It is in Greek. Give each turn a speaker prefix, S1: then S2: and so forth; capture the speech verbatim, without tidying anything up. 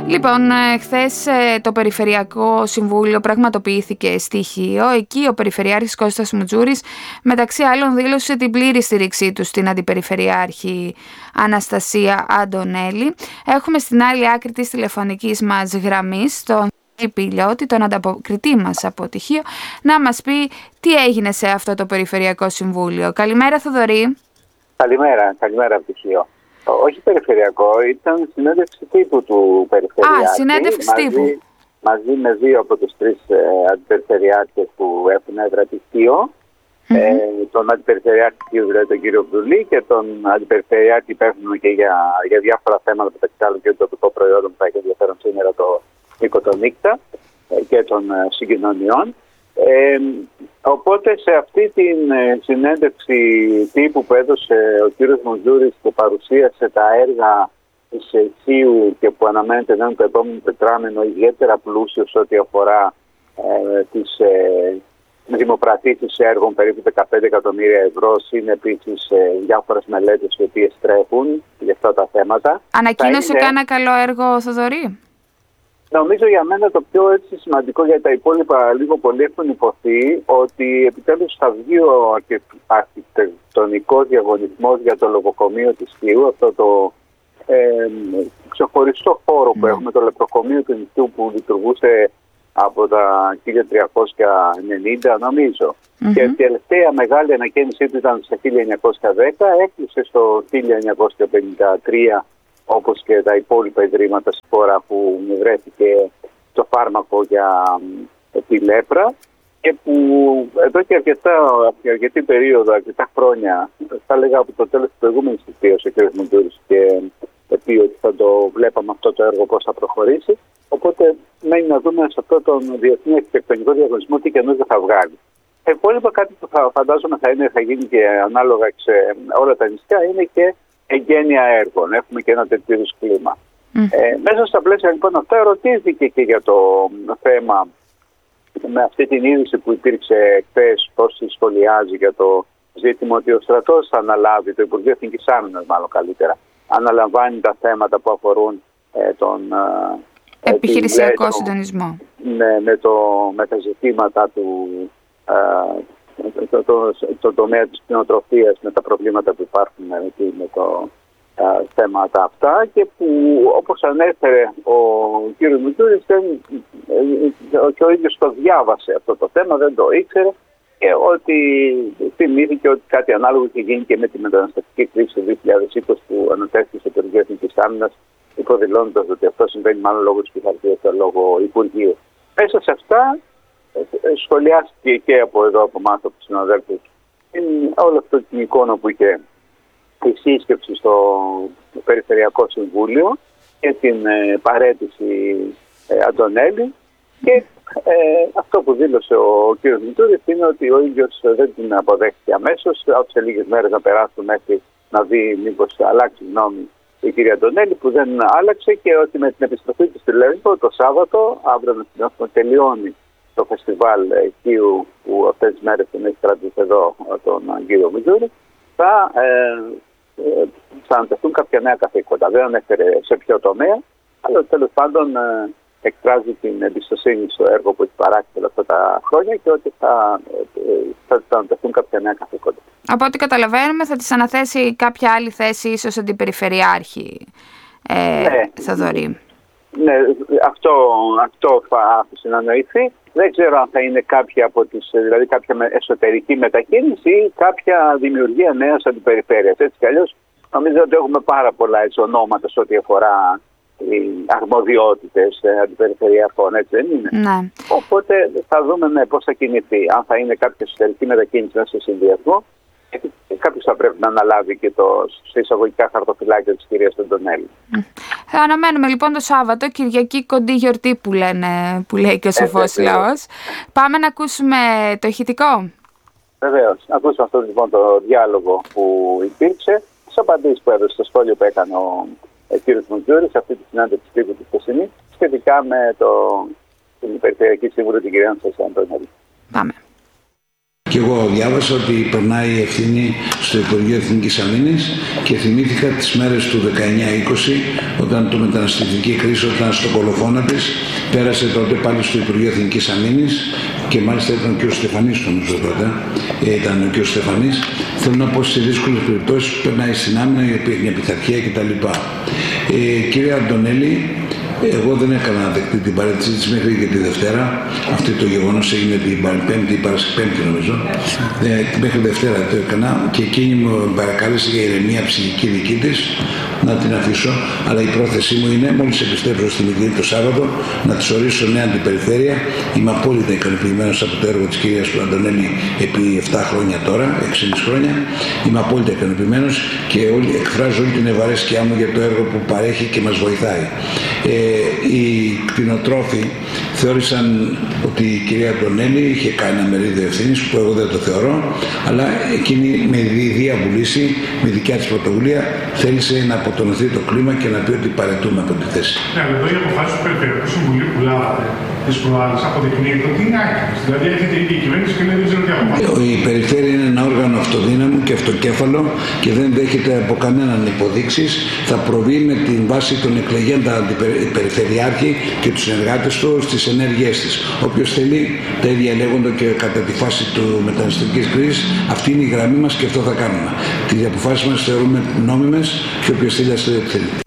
S1: Λοιπόν, χθες το Περιφερειακό Συμβούλιο πραγματοποιήθηκε στη Χίο. Εκεί ο Περιφερειάρχης Κώστας Μουτζούρης, μεταξύ άλλων, δήλωσε την πλήρη στήριξή του στην Αντιπεριφερειάρχη Αναστασία Αντωνέλη. Έχουμε στην άλλη άκρη της τηλεφωνικής μας γραμμής τον Πηλιώτη, τον ανταποκριτή μας από τη Χίο, να μας πει τι έγινε σε αυτό το Περιφερειακό Συμβούλιο. Καλημέρα, Θοδωρή.
S2: Καλημέρα, καλημέρα από τη Χίο. Όχι περιφερειακό, ήταν συνέντευξη τύπου του Περιφερειάρχη.
S1: Α, συνέντευξη
S2: μαζί,
S1: τύπου.
S2: Μαζί με δύο από τους τρεις ε, αντιπεριφερειάρχες που έχουν έδρα τη Χίο. Mm-hmm. Ε, τον Αντιπεριφερειάρχη δηλαδή τον κύριο Βρουλή και τον Αντιπεριφερειάρχη υπεύθυνο και για, για διάφορα θέματα, μεταξύ άλλων και το τοπικό προϊόντων που θα έχει ενδιαφέρον σήμερα, το οίκο των Νύκτα ε, και των ε, συγκοινωνιών. Ε, οπότε σε αυτή την ε, συνέντευξη τύπου που έδωσε ο κύριος Μουτζούρης και παρουσίασε τα έργα της Χίου και που αναμένεται να είναι το επόμενο τετράμινο ιδιαίτερα πλούσιο σε ό,τι αφορά ε, τις ε, δημοπρατήσεις έργων περίπου δεκαπέντε εκατομμύρια ευρώ, είναι επίσης ε, διάφορες μελέτες οι οποίες τρέχουν για αυτά τα θέματα.
S1: Ανακοίνωσε
S2: είναι...
S1: κάνα καλό έργο, Θοδωρή?
S2: Νομίζω για μένα το πιο έτσι σημαντικό, για τα υπόλοιπα λίγο πολύ έχουν υποθεί, ότι επιτέλους θα βγει ο αρχιτεκτονικός διαγωνισμός για το λογοκομείο της Χίου, αυτό το ε, ξεχωριστό χώρο που mm. έχουμε, το λεπτοκομείο του νησιού που λειτουργούσε από τα χίλια τριακόσια ενενήντα νομίζω. Mm-hmm. Και η τελευταία μεγάλη ανακαίνισή του ήταν στο χίλια εννιακόσια δέκα, έκλεισε στο χίλια εννιακόσια πενήντα τρία, όπως και τα υπόλοιπα ιδρύματα στη χώρα που βρέθηκε το φάρμακο για τη λέπρα και που εδώ και αρκετά, αρκετή περίοδο, αρκετά χρόνια, θα έλεγα από το τέλος της προηγούμενης θητείας ο κ. Μουτζούρης και πει ότι θα το βλέπαμε αυτό το έργο πώς θα προχωρήσει. Οπότε μένει να δούμε σε αυτό τον διεθνή αρχιτεκτονικό διαγωνισμό τι καινούργιο θα βγάλει. Τα υπόλοιπα, κάτι που θα φαντάζομαι θα, είναι, θα γίνει και ανάλογα σε όλα τα νησιά, είναι και εγγένεια έργων. Έχουμε και ένα τέτοιο είδους κλίμα. Mm. Ε, μέσα στα πλαίσια λοιπόν αυτά ερωτήθηκε και για το θέμα, με αυτή την είδηση που υπήρξε χθες, πώς σχολιάζει για το ζήτημα ότι ο στρατός θα αναλάβει, το Υπουργείο Εθνικής Άμυνας μάλλον καλύτερα, αναλαμβάνει τα θέματα που αφορούν ε, τον ε,
S1: επιχειρησιακό
S2: το,
S1: συντονισμό.
S2: Ναι, με, το, με τα ζητήματα του ε, το, το, το, το τομέα της κτηνοτροφίας, με τα προβλήματα που υπάρχουν εκεί με το ε, θέματα αυτά, και που όπως ανέφερε ο κ. Μουτζούρης ε, και ο ίδιος το διάβασε αυτό το θέμα, δεν το ήξερε, και ότι θυμήθηκε ότι κάτι ανάλογο είχε γίνει και με τη μεταναστευτική κρίση του δύο χιλιάδες είκοσι που ανατέθηκε στο Υπουργείο Εθνικής Άμυνας, υποδηλώνοντας ότι αυτό συμβαίνει μάλλον λόγω της πειθαρχίας, λόγω Υπουργείου. Μέσα σε αυτά σχολιάστηκε και από εδώ, από εμάς, από τους συναδέλφους, όλο αυτό την εικόνα που είχε η σύσκεψη στο Περιφερειακό Συμβούλιο και την ε, παραίτηση ε, Αντωνέλη. Και ε, αυτό που δήλωσε ο κ. Μουτζούρης είναι ότι ο ίδιος δεν την αποδέχεται αμέσως, άφησε λίγες μέρες να περάσουν μέχρι να δει μήπως αλλάξει γνώμη η κυρία Αντωνέλη, που δεν άλλαξε, και ότι με την επιστροφή της στη Λέσβο το Σάββατο, αύριο να τελειώνει το φεστιβάλ Χίου που αυτές τις μέρες τον έχει κρατήσει εδώ τον κύριο Μουτζούρη, θα, ε, ε, θα ανατεθούν κάποια νέα καθήκοντα. Δεν ανέφερε σε ποιο τομέα, αλλά τέλος πάντων ε, εκφράζει την εμπιστοσύνη στο έργο που έχει παράξει όλα αυτά τα χρόνια και ότι θα, ε, θα, θα ανατεθούν κάποια νέα καθήκοντα.
S1: Από ό,τι καταλαβαίνουμε θα της αναθέσει κάποια άλλη θέση, ίσως αντιπεριφερειάρχη, ε,
S2: ναι,
S1: Θοδωρή.
S2: Ναι, αυτό, αυτό θα άφησε να νοηθεί. Δεν ξέρω αν θα είναι κάποια από τις, δηλαδή κάποια εσωτερική μετακίνηση ή κάποια δημιουργία νέας αντιπεριφέρειας. Έτσι κι αλλιώς νομίζω ότι έχουμε πάρα πολλά έτσι ονόματα σε ό,τι αφορά οι αρμοδιότητες αντιπεριφερειακών, έτσι δεν είναι?
S1: Ναι.
S2: Οπότε θα δούμε ναι, πώς θα κινηθεί. Αν θα είναι κάποια εσωτερική μετακίνηση μέσα σε συνδυασμό, κάποιος θα πρέπει να αναλάβει και το σε εισαγωγικά χαρτοφυλάκια της κυρίας Αντωνέλη.
S1: Θα αναμένουμε λοιπόν το Σάββατο, Κυριακή κοντή γιορτή που, λένε, που λέει και ο σοφός λαός. Πάμε να ακούσουμε το ηχητικό.
S2: Βεβαίως. Ακούσαμε αυτό λοιπόν το διάλογο που υπήρξε, τις απαντήσεις που έδωσε στο σχόλιο που έκανε ο κ. Μουτζούρης σε αυτή τη συνάντηση τύπου του χθεσινή σχετικά με το, την Περιφερειακή Σύμβουλο την κυρία Αναστασία Αντωνέλη.
S1: Πάμε.
S3: Και εγώ διάβασα ότι περνάει η ευθύνη στο Υπουργείο Εθνικής Αμήνης και θυμήθηκα τις μέρες του δεκαεννιά είκοσι, όταν το μεταναστευτική κρίση, όταν στο κολοφόνα της, πέρασε τότε πάλι στο Υπουργείο Εθνικής Αμήνης και μάλιστα ήταν ο κ. Στεφανής νομίζω τότε, ήταν ο κ. Στεφανής. Θέλω να πω σε δύσκολες περιπτώσεις περνάει στην άμυνα, η οποία έχει πειθαρχία κτλ. Ε, κύριε Αντωνέλη, εγώ δεν έκανα να δεκτεί την παρέτησή της μέχρι και τη Δευτέρα. Αυτό το γεγονός έγινε την Πέμπτη, η Παρασκευή νομίζω. Ε, μέχρι Δευτέρα το έκανα και εκείνη μου παρακάλεσε για ηρεμία ψυχική δική της να την αφήσω. Αλλά η πρόθεσή μου είναι μόλις επιστρέψω στην Υγεία το Σάββατο να της ορίσω νέα αντιπεριφέρεια. Είμαι απόλυτα ικανοποιημένος από το έργο της κυρίας του Αντωνέλη επί επτά χρόνια τώρα, έξι και μισό χρόνια. Είμαι απόλυτα ικανοποιημένος και όλοι, εκφράζω όλη την ευαρέσκειά μου για το έργο που παρέχει και μας βοηθάει. Ε, οι κτηνοτρόφοι θεώρησαν ότι η κυρία Αντωνέλη είχε κάνει ένα μερίδιο ευθύνης, που εγώ δεν το θεωρώ, αλλά εκείνη με ιδία βουλήση, με δικιά της πρωτοβουλία, θέλησε να αποτονωθεί το κλίμα και να πει ότι παρετούμε από τη θέση.
S4: Ναι, αλλά εδώ η αποφάση του Περιφερειακού Συμβουλίου που λάβατε τις προάλλες αποδεικνύεται ότι είναι άκυρες. Δηλαδή έρχεται η ίδια κυβέρνηση και λέει δεν ξέρω τι αποφάση.
S3: Η περιφέρεια είναι ένα όργανο αυτοδύναμο και αυτοκέφαλο και δεν δέχεται από κανέναν υποδείξεις. Θα προβεί με την βάση των εκλεγέντα περιφερειάρχη και τους συνεργάτες του στις ενέργειές της. Όποιος θέλει, τα ίδια λέγονται και κατά τη φάση του μεταναστευτικής κρίσης, αυτή είναι η γραμμή μας και αυτό θα κάνουμε. Τις αποφάσεις μας θεωρούμε νόμιμες και όποιος θέλει, ας θέλει.